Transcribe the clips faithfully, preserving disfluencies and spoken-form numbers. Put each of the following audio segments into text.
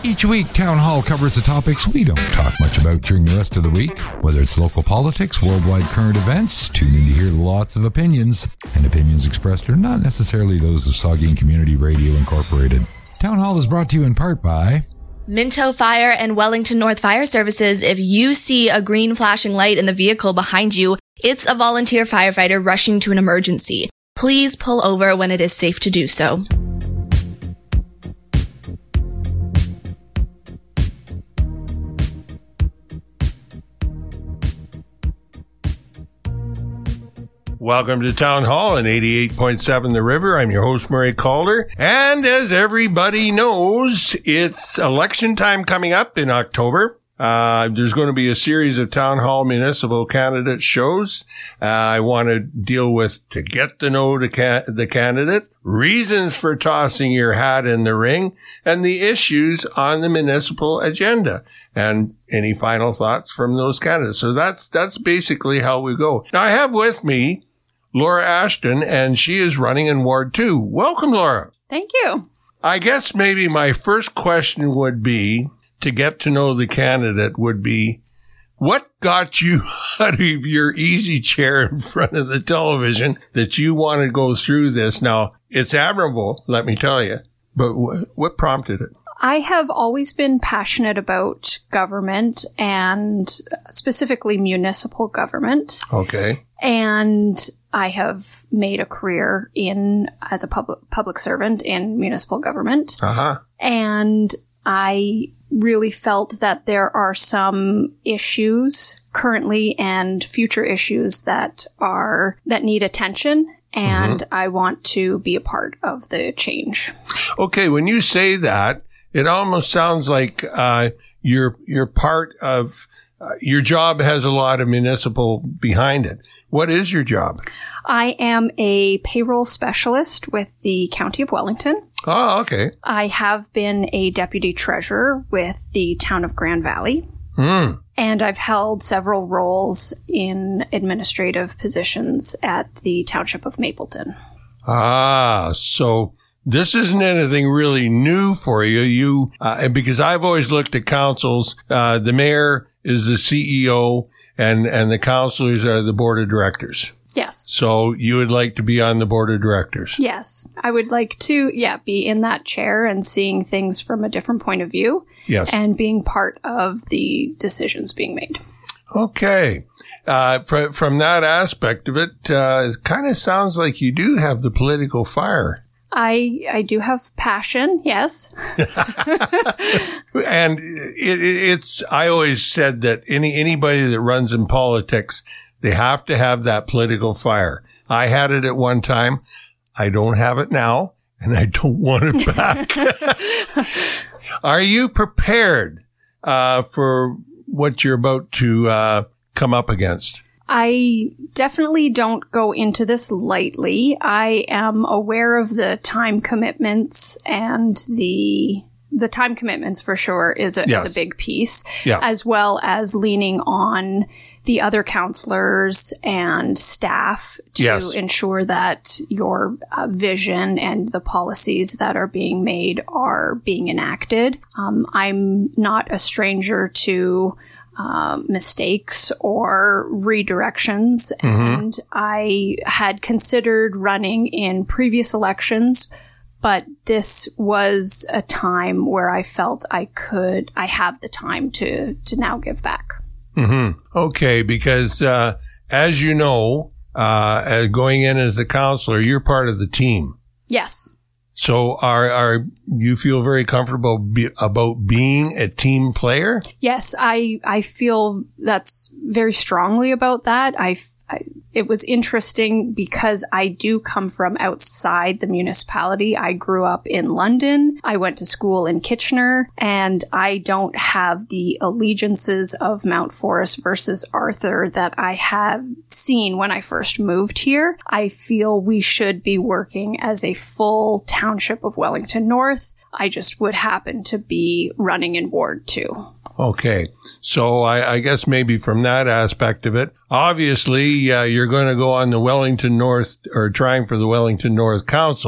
Each week, Town Hall covers the topics we don't talk much about during the rest of the week. Whether it's local politics, worldwide current events, tune in to hear lots of opinions. And opinions expressed are not necessarily those of Saugeen Community Radio Incorporated. Town Hall is brought to you in part by Minto Fire and Wellington North Fire Services. If you see a green flashing light in the vehicle behind you, it's a volunteer firefighter rushing to an emergency. Please pull over when it is safe to do so. Welcome to Town Hall on eighty-eight point seven The River. I'm your host, Murray Calder. And as everybody knows, it's election time coming up in October. Uh, there's going to be a series of Town Hall municipal candidate shows. Uh, I want to deal with to get to know the, ca- the candidate, reasons for tossing your hat in the ring, and the issues on the municipal agenda. And any final thoughts from those candidates. So that's, that's basically how we go. Now I have with me Laura Ashton, and she is running in Ward two. Welcome, Laura. Thank you. I guess maybe my first question would be, to get to know the candidate, would be, what got you out of your easy chair in front of the television that you want to go through this? Now, it's admirable, let me tell you, but wh- what prompted it? I have always been passionate about government and specifically municipal government. Okay. And I have made a career in as a public public servant in municipal government. Uh-huh. And I really felt that there are some issues currently and future issues that are that need attention. And mm-hmm. I want to be a part of the change. Okay, when you say that, it almost sounds like uh, you're you're part of uh, your job has a lot of municipal behind it. What is your job? I am a payroll specialist with the County of Wellington. Oh, okay. I have been a deputy treasurer with the town of Grand Valley. Mm. And I've held several roles in administrative positions at the Township of Mapleton. Ah, so this isn't anything really new for you. You, uh, because I've always looked at councils, uh, the mayor is the C E O and, and the councilors are the board of directors. Yes. So you would like to be on the board of directors? Yes. I would like to, yeah, be in that chair and seeing things from a different point of view. Yes. And being part of the decisions being made. Okay. Uh, fr- from that aspect of it, uh, it kind of sounds like you do have the political fire. I I do have passion, yes. And it, it, it's, I always said that any anybody that runs in politics, they have to have that political fire. I had it at one time. I don't have it now, and I don't want it back. Are you prepared uh, for what you're about to uh, come up against? I definitely don't go into this lightly. I am aware of the time commitments and the the time commitments for sure is a, yes. is a big piece, yeah. as well as leaning on the other counselors and staff to yes. ensure that your uh, vision and the policies that are being made are being enacted. Um, I'm not a stranger to Um, mistakes or redirections. Mm-hmm. And I had considered running in previous elections, but this was a time where I felt I could, I have the time to, to now give back. Mm-hmm. Okay, because uh, as you know, uh, going in as a counselor, you're part of the team. Yes. So are are you feel very comfortable be, about being a team player? Yes, I I feel that's very strongly about that. I, I it was interesting because I do come from outside the municipality. I grew up in London. I went to school in Kitchener, and I don't have the allegiances of Mount Forest versus Arthur that I have seen when I first moved here. I feel we should be working as a full township of Wellington North. I just would happen to be running in Ward two. Okay. So I, I guess maybe from that aspect of it, obviously uh, you're going to go on the Wellington North or trying for the Wellington North Council.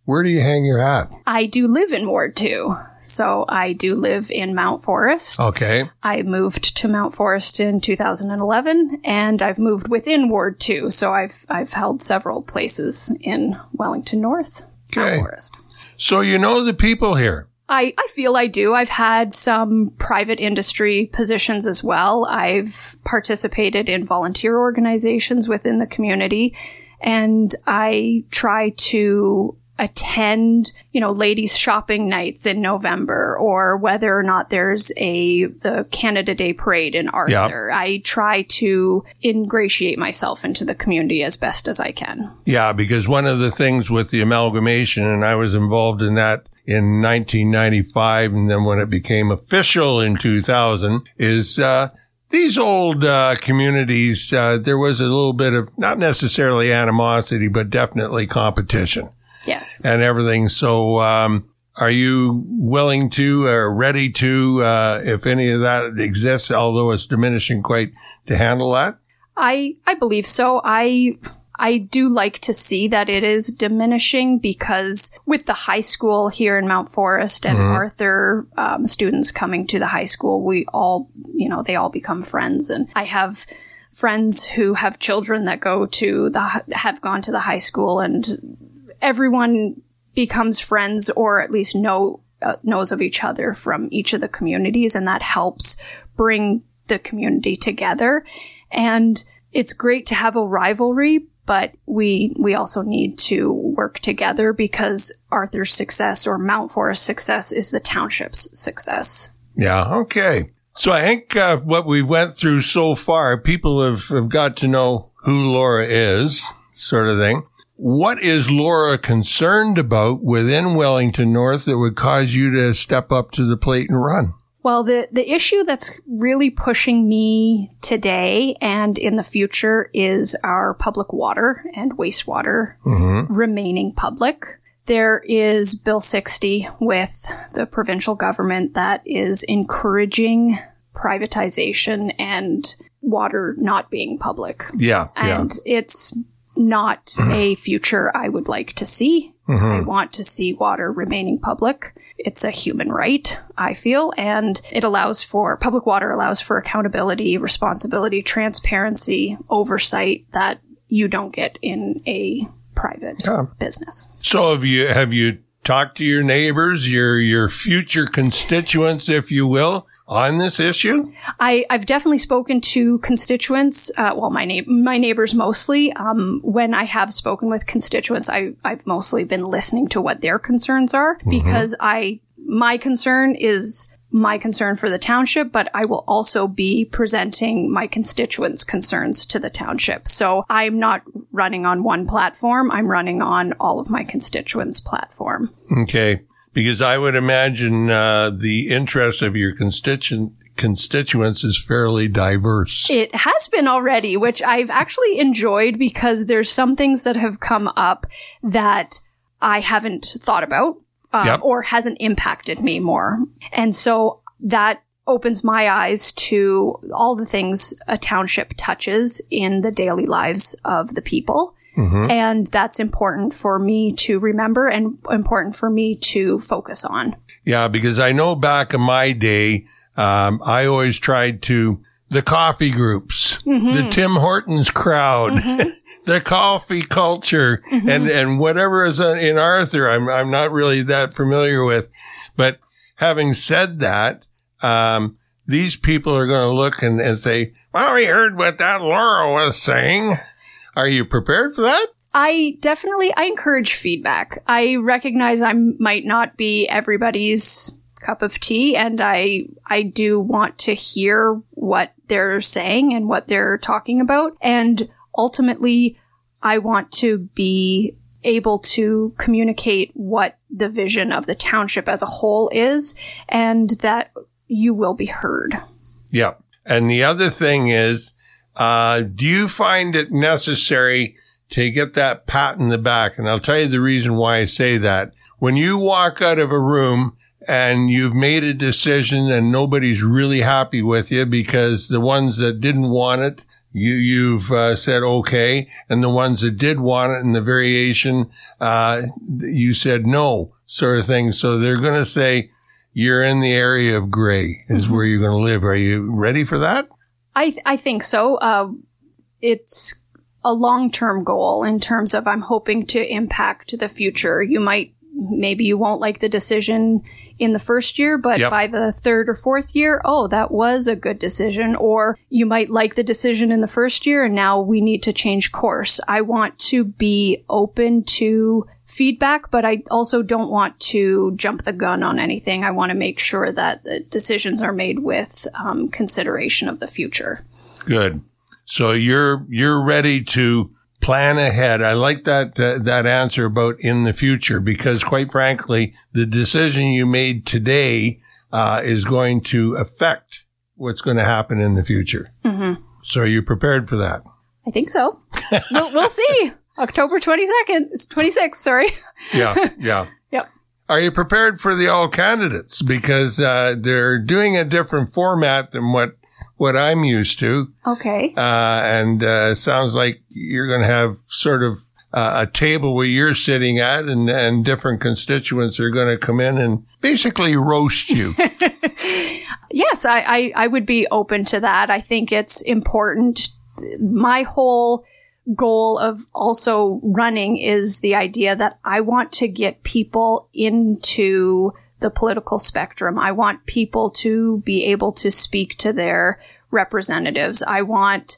where do you hang your hat? I do live in Ward two. So I do live in Mount Forest. Okay. I moved to Mount Forest in two thousand eleven, and I've moved within Ward two. So I've I've held several places in Wellington North, Okay. Mount Forest. So you know the people here. I, I feel I do. I've had some private industry positions as well. I've participated in volunteer organizations within the community, and I try to attend, you know, ladies shopping nights in November, or whether or not there's a the Canada Day parade in Arthur. Yep. I try to ingratiate myself into the community as best as I can. Yeah, because one of the things with the amalgamation, and I was involved in that in nineteen ninety-five, and then when it became official in two thousand, is uh, these old uh, communities, uh, there was a little bit of, not necessarily animosity, but definitely competition. Yes. And everything. So, um, are you willing to or ready to, uh, if any of that exists, although it's diminishing quite, to handle that? I I believe so. I I do like to see that it is diminishing, because with the high school here in Mount Forest and Mhm. Arthur, um, students coming to the high school, we all, you know, they all become friends. And I have friends who have children that go to the, have gone to the high school, and everyone becomes friends, or at least know uh, knows of each other from each of the communities, and that helps bring the community together. And it's great to have a rivalry, but we we also need to work together, because Arthur's success, or Mount Forest's success, is the township's success. Yeah. Okay. So I think uh, what we went through so far, people have, have got to know who Laura is, sort of thing. What is Laura concerned about within Wellington North that would cause you to step up to the plate and run? Well, the, the issue that's really pushing me today and in the future is our public water and wastewater Mm-hmm. remaining public. There is Bill sixty with the provincial government that is encouraging privatization and water not being public. Yeah. And it's not a future I would like to see. Mm-hmm. I want to see water remaining public. It's a human right, I feel, and it allows for, public water allows for accountability, responsibility, transparency, oversight that you don't get in a private Yeah. business. So have you have you talked to your neighbors, your your future constituents, if you will, on this issue? I, I've definitely spoken to constituents, uh, well, my na- my neighbors mostly. Um, when I have spoken with constituents, I, I've mostly been listening to what their concerns are, Mm-hmm. because I, my concern is my concern for the township, but I will also be presenting my constituents' concerns to the township. So I'm not running on one platform. I'm running on all of my constituents' platform. Okay. Because I would imagine uh, the interest of your constituent constituents is fairly diverse. It has been already, which I've actually enjoyed, because there's some things that have come up that I haven't thought about uh, Yep. or hasn't impacted me more. And so that opens my eyes to all the things a township touches in the daily lives of the people. Mm-hmm. And that's important for me to remember and important for me to focus on. Yeah, because I know back in my day, um, I always tried to, the coffee groups, Mm-hmm. the Tim Hortons crowd, the coffee culture, Mm-hmm. and, and whatever is in Arthur, I'm, I'm not really that familiar with. But having said that, um, these people are going to look and, and say, well, we heard what that Laura was saying. Are you prepared for that? I definitely, I encourage feedback. I recognize I might not be everybody's cup of tea, and I, I do want to hear what they're saying and what they're talking about. And ultimately, I want to be able to communicate what the vision of the township as a whole is, and that you will be heard. Yeah. And the other thing is, uh, do you find it necessary to get that pat in the back? And I'll tell you the reason why I say that. When you walk out of a room and you've made a decision and nobody's really happy with you because the ones that didn't want it you, you've uh, said okay, and the ones that did want it and the variation, uh, you said no, sort of thing. So they're going to say you're in the area of gray is mm-hmm. where you're going to live. Are you ready for that? I th- I think so. Uh, it's a long-term goal in terms of I'm hoping to impact the future. You might, maybe you won't like the decision in the first year, but yep. by the third or fourth year, oh, that was a good decision. Or you might like the decision in the first year and now we need to change course. I want to be open to feedback, but I also don't want to jump the gun on anything. I want to make sure that the decisions are made with um, consideration of the future. Good. So you're you're ready to plan ahead. I like that uh, that answer about in the future, because quite frankly, the decision you made today uh, is going to affect what's going to happen in the future. Mm-hmm. So are you prepared for that? I think so. we'll, we'll see. October twenty-second, twenty-sixth, sorry. Yeah, yeah. Yep. Are you prepared for the all candidates? Because uh, they're doing a different format than what, what I'm used to. Okay. Uh, and uh, sounds like you're going to have sort of uh, a table where you're sitting at, and, and different constituents are going to come in and basically roast you. Yes, I, I, I would be open to that. I think it's important. My whole goal of also running is the idea that I want to get people into the political spectrum. I want people to be able to speak to their representatives. I want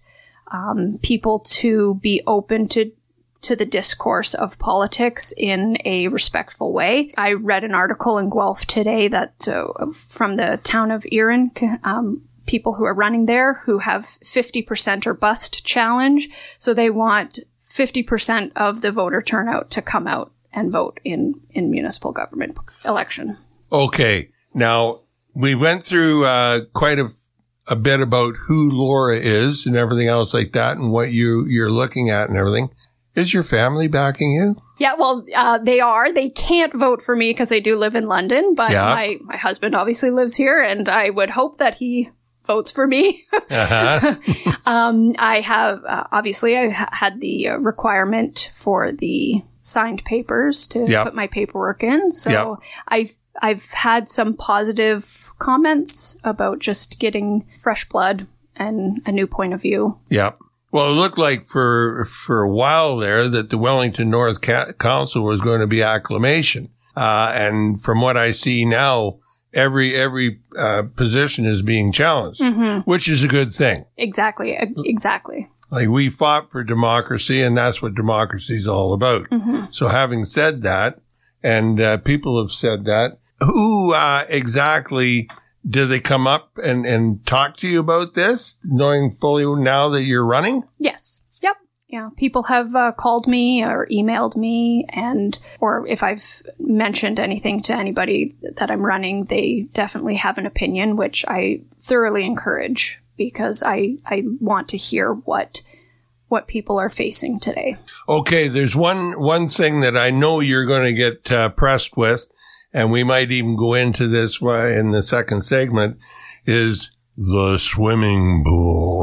um, people to be open to to the discourse of politics in a respectful way. I read an article in Guelph today that uh, from the town of Erin, um, people who are running there who have fifty percent or bust challenge. So they want fifty percent of the voter turnout to come out and vote in, in municipal government election. Okay. Now, we went through uh, quite a, a bit about who Laura is and everything else like that, and what you, you're looking at and everything. Is your family backing you? Yeah, well, uh, they are. They can't vote for me because I do live in London, but yeah. my, my husband obviously lives here, and I would hope that he votes for me. uh-huh. um, I have, uh, obviously, I ha- had the uh, requirement for the signed papers to yep. put my paperwork in. So yep. I've, I've had some positive comments about just getting fresh blood and a new point of view. Yep. Well, it looked like for, for a while there that the Wellington North Ca- Council was going to be acclamation. Uh, and from what I see now, every every uh, position is being challenged, mm-hmm. which is a good thing. Exactly. Exactly. Like, we fought for democracy, and that's what democracy is all about. Mm-hmm. So having said that, and uh, people have said that, who uh, exactly did they come up and, and talk to you about this, knowing fully now that you're running? Yes. Yep. Yeah. People have uh, called me or emailed me, and or if I've mentioned anything to anybody that I'm running, they definitely have an opinion, which I thoroughly encourage, because I, I want to hear what what people are facing today. Okay, there's one one thing that I know you're going to get uh, pressed with, and we might even go into this in the second segment, is the swimming pool.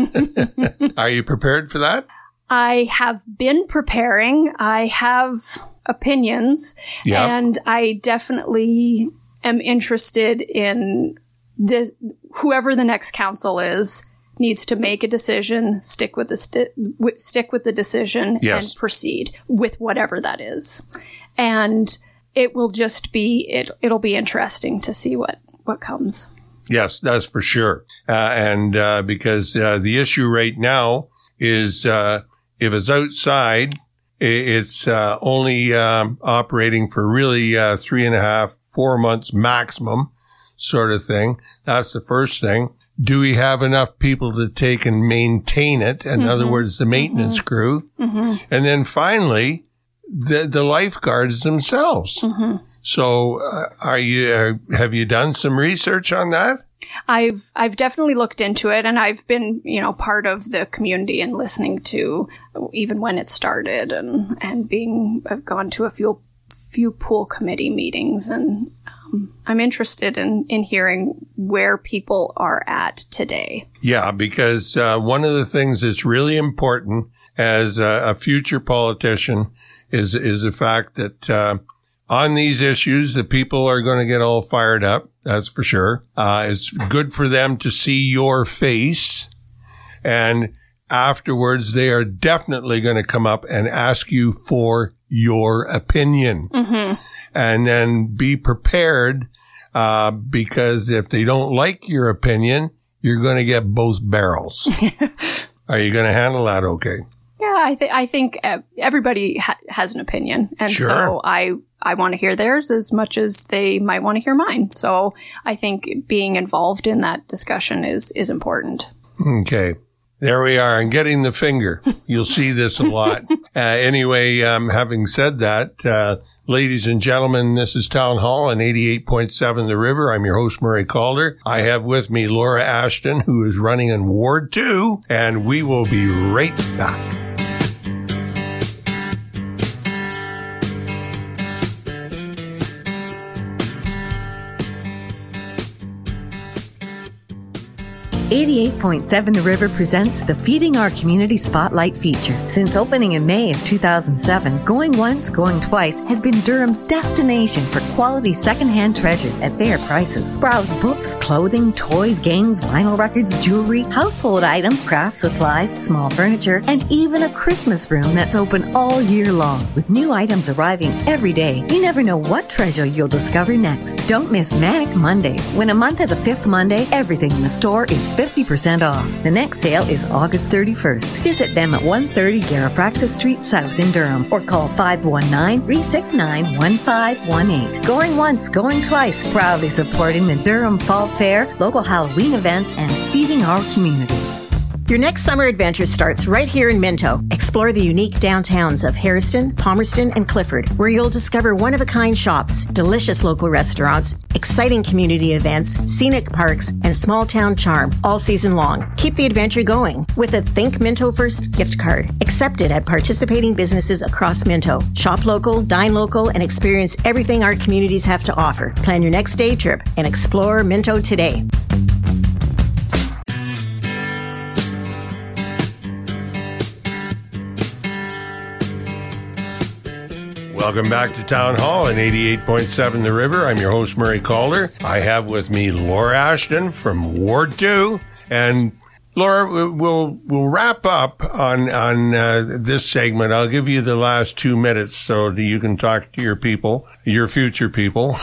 Are you prepared for that? I have been preparing. I have opinions, yep. and I definitely am interested in this. Whoever the next council is needs to make a decision, stick with the sti- w- stick with the decision, yes. and proceed with whatever that is. And it will just be it. It'll be interesting to see what what comes. Yes, that's for sure. Uh, and uh, because uh, the issue right now is uh, if it's outside, it's uh, only um, operating for really uh, three and a half, four months maximum, sort of thing. That's the first thing. Do we have enough people to take and maintain it? In mm-hmm. other words, the maintenance mm-hmm. crew. Mm-hmm. And then finally, the the lifeguards themselves. Mm-hmm. So, uh, are you uh, have you done some research on that? I've I've definitely looked into it, and I've been, you know, part of the community and listening to even when it started, and and being I've gone to a few few pool committee meetings, and um, I'm interested in, in hearing where people are at today. Yeah, because uh, one of the things that's really important as a, a future politician is is the fact that uh, on these issues, the people are going to get all fired up. That's for sure. Uh, it's good for them to see your face, and afterwards, they are definitely going to come up and ask you for your opinion. Mm-hmm. And then be prepared, uh, because if they don't like your opinion, you're going to get both barrels. Are you going to handle that okay? Yeah, I think I think everybody ha- has an opinion, and sure. so I I want to hear theirs as much as they might want to hear mine. So I think being involved in that discussion is is important. Okay. There we are, and getting the finger. You'll see this a lot. Uh, anyway, um, having said that, uh, ladies and gentlemen, this is Town Hall on eighty-eight point seven The River. I'm your host, Murray Calder. I have with me Laura Ashton, who is running in Ward two, and we will be right back. eighty-eight point seven The River presents the Feeding Our Community Spotlight feature. Since opening in May of two thousand seven, Going Once, Going Twice has been Durham's destination for quality secondhand treasures at fair prices. Browse books, clothing, toys, games, vinyl records, jewelry, household items, craft supplies, small furniture, and even a Christmas room that's open all year long. With new items arriving every day, you never know what treasure you'll discover next. Don't miss Manic Mondays. When a month has a fifth Monday, everything in the store is fifty percent off. The next sale is August thirty-first. Visit them at one thirty Garifraxis Street South in Durham or call five one nine, three six nine, one five one eight. Going Once, Going Twice, proudly supporting the Durham Fall Fair, local Halloween events, and feeding our community. Your next summer adventure starts right here in Minto. Explore the unique downtowns of Harriston, Palmerston, and Clifford, where you'll discover one-of-a-kind shops, delicious local restaurants, exciting community events, scenic parks, and small-town charm all season long. Keep the adventure going with a Think Minto First gift card, accepted at participating businesses across Minto. Shop local, dine local, and experience everything our communities have to offer. Plan your next day trip and explore Minto today. Welcome back to Town Hall on eighty-eight point seven The River. I'm your host, Murray Calder. I have with me Laura Ashton from Ward two. And Laura, we'll we'll wrap up on on uh, this segment. I'll give you the last two minutes so that you can talk to your people, your future people.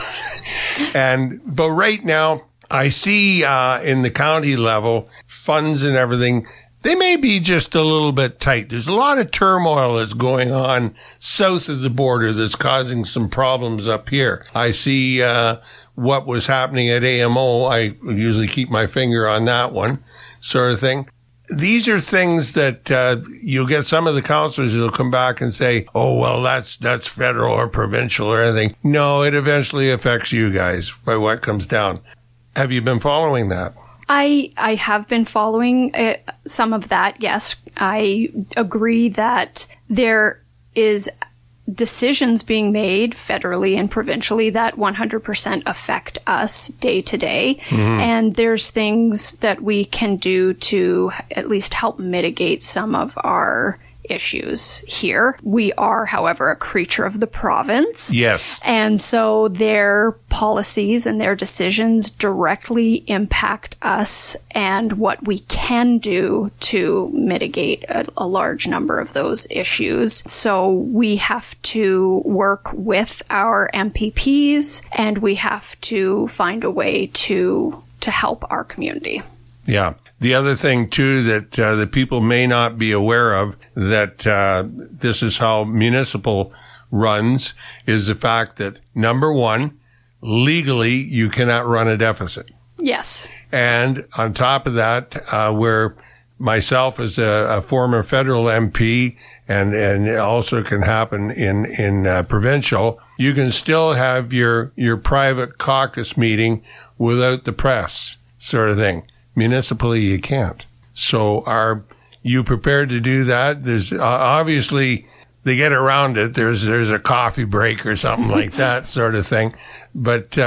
and But right now, I see uh, in the county level, funds and everything, they may be just a little bit tight. There's a lot of turmoil that's going on south of the border that's causing some problems up here. I see uh, what was happening at A M O. I usually keep my finger on that one, sort of thing. These are things that uh, you'll get some of the councillors who'll come back and say, oh, well, that's that's federal or provincial or anything. No, it eventually affects you guys by what comes down. Have you been following that? I I have been following uh, some of that, yes. I agree that there is decisions being made federally and provincially that one hundred percent affect us day to day. Mm-hmm. And there's things that we can do to at least help mitigate some of our issues here. We are, however, a creature of the province. Yes. And so their policies and their decisions directly impact us and what we can do to mitigate a, a large number of those issues. So we have to work with our M P Ps and we have to find a way to to help our community. Yeah. The other thing, too, that uh, the people may not be aware of, that uh, this is how municipal runs, is the fact that, number one, legally, you cannot run a deficit. Yes. And on top of that, uh, where myself as a, a former federal M P, and, and it also can happen in, in uh, provincial, you can still have your, your private caucus meeting without the press, sort of thing. Municipally, you can't. So are you prepared to do that? There's uh, obviously they get around it. There's there's a coffee break or something like that sort of thing. But um,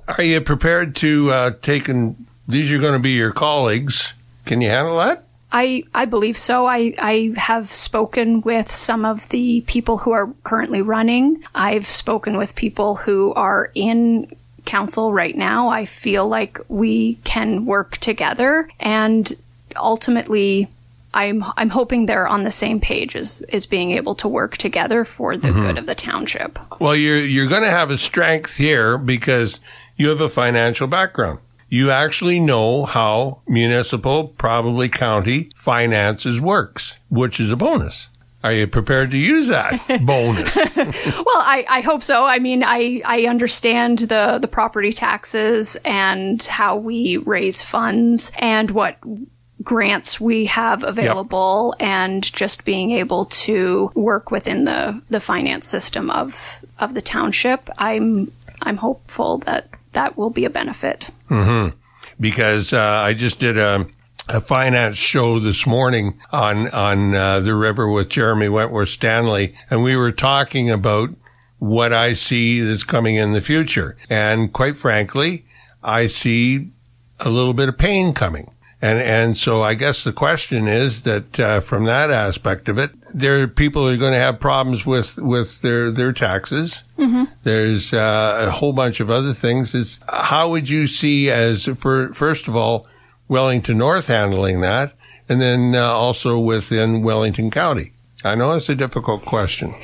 Are you prepared to uh, take and these are going to be your colleagues? Can you handle that? I, I believe so. I, I have spoken with some of the people who are currently running. I've spoken with people who are in council right now. I feel like we can work together, and ultimately I'm I'm hoping they're on the same page as, as being able to work together for the mm-hmm. good of the township. Well, you're you're going to have a strength here because you have a financial background. You actually know how municipal, probably county, finances works, which is a bonus. Are you prepared to use that bonus? Well, I, I hope so. I mean, I, I understand the, the property taxes and how we raise funds and what grants we have available, yep. and just being able to work within the, the finance system of of the township. I'm I'm hopeful that that will be a benefit. Mm-hmm. Because uh, I just did a, a finance show this morning on on uh, the river with Jeremy Wentworth Stanley, and we were talking about what I see that's coming in the future. And quite frankly, I see a little bit of pain coming. And and so I guess the question is that uh, from that aspect of it, there are people who are going to have problems with, with their, their taxes. Mm-hmm. There's uh, a whole bunch of other things. Is how would you see as, for first of all, Wellington North handling that, and then uh, also within Wellington County? I know it's a difficult question.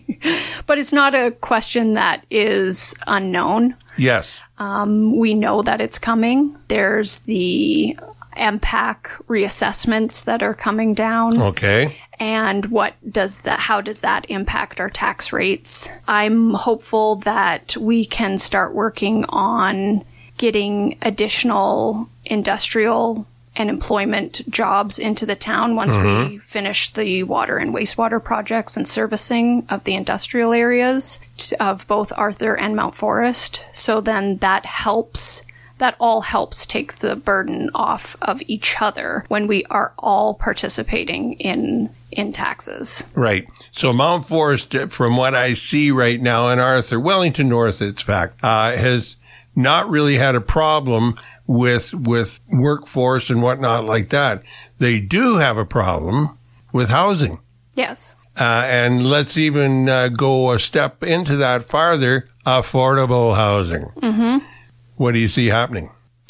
But it's not a question that is unknown. Yes. Um, we know that it's coming. There's the M PAC reassessments that are coming down. Okay. And what does that, how does that impact our tax rates? I'm hopeful that we can start working on getting additional industrial and employment jobs into the town once mm-hmm. we finish the water and wastewater projects and servicing of the industrial areas of both Arthur and Mount Forest. So then that helps That all helps take the burden off of each other when we are all participating in in taxes. Right. So Mount Forest, from what I see right now in Arthur, Wellington North, it's fact, uh, has not really had a problem with with workforce and whatnot like that. They do have a problem with housing. Yes. Uh, and let's even uh, go a step into that farther, affordable housing. Mm-hmm. What do you see happening?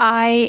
I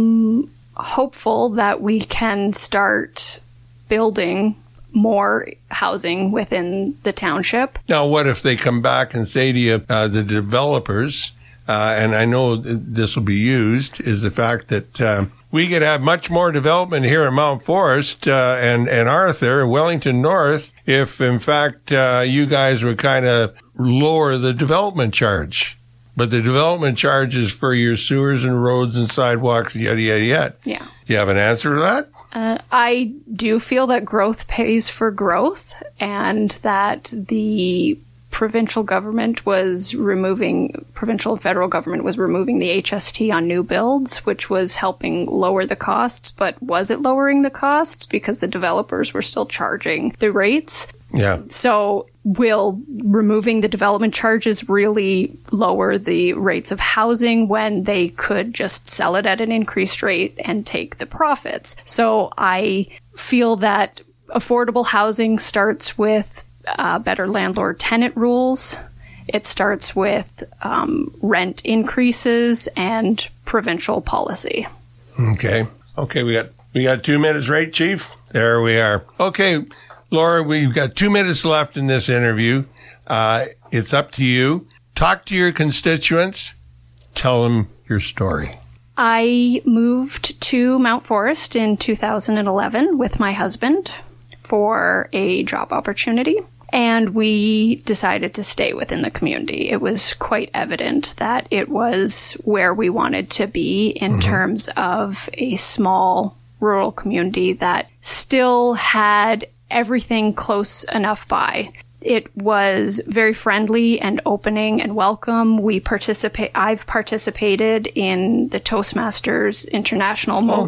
am hopeful that we can start building more housing within the township. Now, what if they come back and say to you, uh, the developers, uh, and I know th- this will be used, is the fact that uh, we could have much more development here in Mount Forest uh, and, and Arthur, Wellington North, if, in fact, uh, you guys would kind of lower the development charge. But the development charge is for your sewers and roads and sidewalks, yada, yada, yada. Yeah. You have an answer to that? Uh, I do feel that growth pays for growth, and that the provincial government was removing, provincial and federal government was removing the H S T on new builds, which was helping lower the costs. But was it lowering the costs? Because the developers were still charging the rates. Yeah. So will removing the development charges really lower the rates of housing when they could just sell it at an increased rate and take the profits? So I feel that affordable housing starts with uh, better landlord-tenant rules. It starts with um, rent increases and provincial policy. Okay. Okay, we got we got two minutes, right, Chief? There we are. Okay. Laura, we've got two minutes left in this interview. Uh, it's up to you. Talk to your constituents. Tell them your story. I moved to Mount Forest in two thousand eleven with my husband for a job opportunity, and we decided to stay within the community. It was quite evident that it was where we wanted to be in mm-hmm. terms of a small rural community that still had everything close enough by. It was very friendly and opening and welcome. We participate. I've participated in the Toastmasters International